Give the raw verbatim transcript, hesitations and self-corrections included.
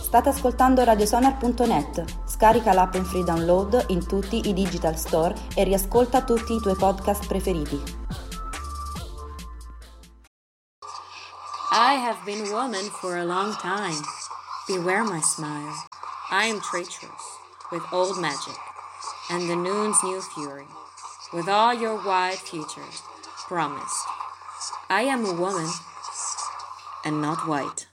State ascoltando radiosonar punto net. Scarica l'app in free download in tutti i digital store e riascolta tutti i tuoi podcast preferiti. I have been woman for a long time. Beware my smile. I am treacherous, with old magic, and the noon's new fury, with all your wide futures promised. I am a woman, and not white.